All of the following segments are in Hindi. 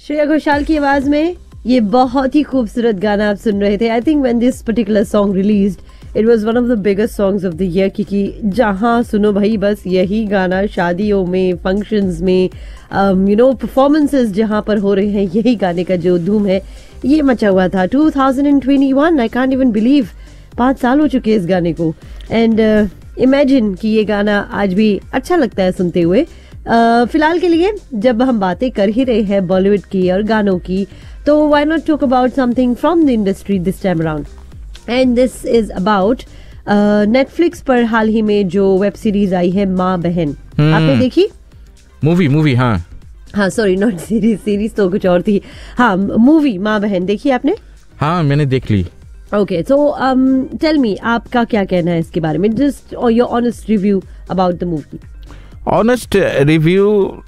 श्रेया घोषाल की आवाज में ये बहुत ही खूबसूरत गाना आप सुन रहे थे. I think when this particular song released it was one of the biggest songs of the year, क्योंकि जहां सुनो भाई बस यही गाना शादियों में, फंक्शंस में, परफॉर्मेंसेस जहां पर हो रहे हैं, यही गाने का जो धूम है ये मचा हुआ था. 2021, आई कांट इवन बिलीव 5 साल हो चुके हैं इस गाने को. एंड इमेजिन कि ये गाना आज भी अच्छा लगता है सुनते हुए. फिलहाल के लिए जब हम बातें कर ही रहे हैं बॉलीवुड की और गानों की, तो why not talk about something from the industry this time around. And this is about Netflix पर हाल ही में जो वेब सीरीज आई है माँ बहन. आपने देखी? मूवी हाँ सॉरी, नॉट सीरीज तो कुछ और थी. हाँ, मूवी माँ बहन देखी आपने? हाँ, मैंने देख ली. ओके, सो टेल मी, आपका क्या कहना है इसके बारे में? Just your honest review about the movie. Honest review,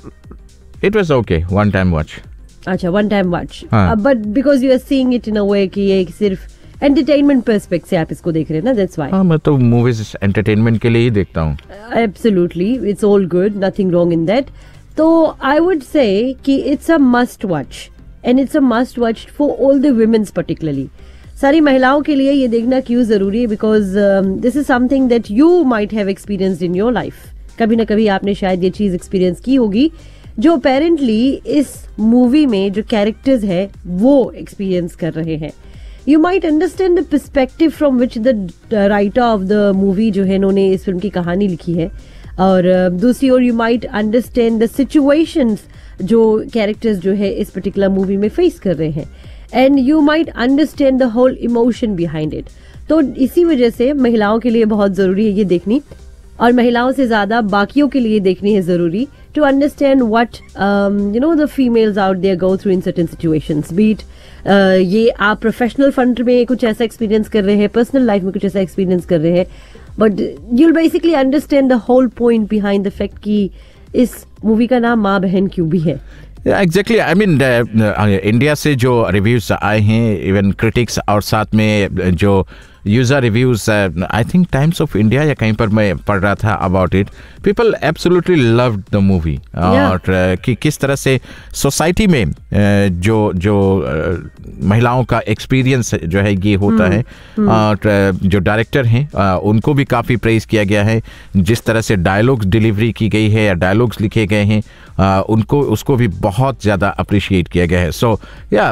it was okay. One time watch. अच्छा, वन टाइम वॉच. हाँ. But because you are seeing it in अ वे कि ये सिर्फ एंटरटेनमेंट पर्सपेक्ट से आप इसको देख रहे हैं ना, दैट्स व्हाई. हाँ, मैं तो मूवीज एंटरटेनमेंट के लिए ही देखता हूँ. Absolutely, it's all good, nothing wrong in that. तो आई वुड से कि it's a must watch, and it's a must watch for all the women's particularly. सारी महिलाओं के लिए ये देखना क्यों जरूरी है? Because this is something that you might have experienced in your life. कभी ना कभी आपने शायद ये चीज एक्सपीरियंस की होगी जो अपेरेंटली इस मूवी में जो कैरेक्टर्स है वो एक्सपीरियंस कर रहे हैं. You might understand the perspective from which the writer of the movie जो है इन्होंने इस फिल्म की कहानी लिखी है, और दूसरी ओर you might understand the situations जो कैरेक्टर्स जो है इस पर्टिकुलर मूवी में फेस कर रहे हैं, and you might understand the whole emotion behind it. तो इसी वजह से महिलाओं के लिए बहुत जरूरी है ये देखनी, और महिलाओं से ज्यादा बाकियों के लिए देखनी है जरूरी, to understand what the females out there go through in certain situations. Beat ये आप प्रोफेशनल फ्रंट में कुछ ऐसा एक्सपीरियंस कर रहे हैं, पर्सनल लाइफ में कुछ ऐसा एक्सपीरियंस कर रहे हैं, but you will basically understand the whole point behind the fact कि इस मूवी का नाम माँ बहन क्यों भी है. एग्जैक्टली, आई मीन इंडिया से जो रिव्यूज आए हैं, इवन क्रिटिक्स, और साथ में जो user reviews, I think times of India या कहीं पर मैं पढ़ रहा था about it, people absolutely loved the movie. और कि किस तरह से सोसाइटी में जो महिलाओं का एक्सपीरियंस जो है ये होता है, और जो डायरेक्टर हैं उनको भी काफ़ी प्रेज किया गया है. जिस तरह से डायलॉग्स डिलीवरी की गई है या डायलॉग्स लिखे गए हैं, उसको भी बहुत ज़्यादा अप्रिशिएट किया गया है. सो या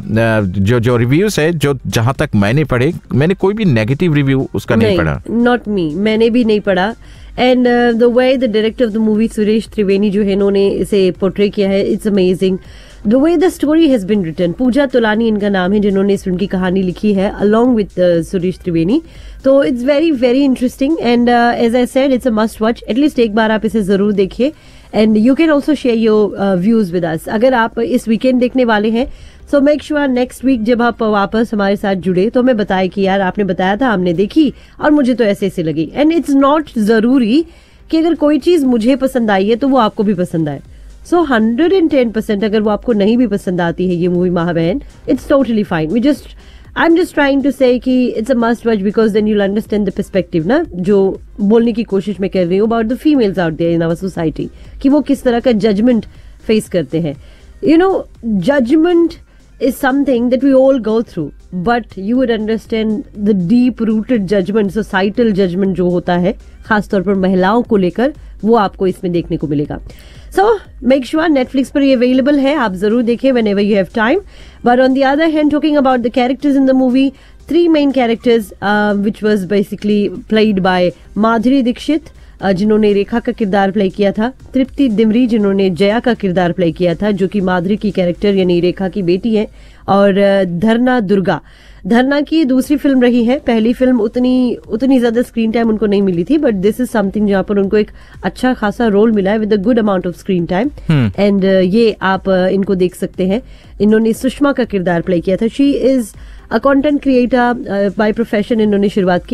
जो रिव्यूज़ है, जो जहाँ तक मैंने पढ़े, मैंने कोई भी नेगेटिव रिव्यू उसका नहीं पढ़ा. नॉट मी, मैंने भी नहीं पढ़ा. And the way the director of the movie Suresh त्रिवेणी जो है इन्होंने इसे पोर्ट्रे किया है, it's amazing. The way the story has been written, पूजा तोलानी इनका नाम है जिन्होंने इस फिल्म की कहानी लिखी है अलोंग विद सुरेश त्रिवेणी. तो it's very very interesting, and as I said it's a must watch. At least एक बार आप इसे जरूर देखिए, and you can also share your views with us. अगर आप इस वीकेंड देखने वाले हैं, so make sure next week जब आप वापस हमारे साथ जुड़े तो हमें बताए कि यार आपने बताया था, हमने देखी और मुझे तो ऐसे ऐसे लगी. एंड इट्स नॉट जरूरी कि अगर कोई चीज मुझे पसंद आई है तो वो आपको भी पसंद आए. सो 110% अगर वो आपको नहीं भी पसंद आती है ये मूवी माँ बहन, it's totally fine. I'm just trying to say कि it's a must watch because then you'll understand the perspective ना, जो बोलने की कोशिश मैं कर रही हूँ about the females out there in our society, कि वो किस तरह का judgment face करते हैं. You know, judgment is something that we all go through, but you would understand the deep rooted judgment, societal judgment जो होता है खासतौर पर महिलाओं को लेकर, वो आपको इसमें देखने को मिलेगा. So make sure Netflix पर ये available है, आप जरूर देखें whenever you have time. But on the other hand, talking about the characters in the movie, 3 main characters which was basically played by Madhuri Dixit जिन्होंने रेखा का किरदार प्ले किया था, तृप्ति डिमरी जिन्होंने जया का किरदार प्ले किया था जो कि माधुरी की कैरेक्टर यानी रेखा की बेटी है, और धरना दुर्गा. धरना की दूसरी फिल्म रही है, पहली फिल्म उतनी ज्यादा स्क्रीन टाइम उनको नहीं मिली थी, बट दिस इज समथिंग जहाँ पर उनको एक अच्छा खासा रोल मिला है with a good amount of screen time. And ये आप इनको देख सकते हैं. इन्होंने सुषमा का किरदार प्ले किया था. She is a content creator by profession. इन्होंने शुरुआत की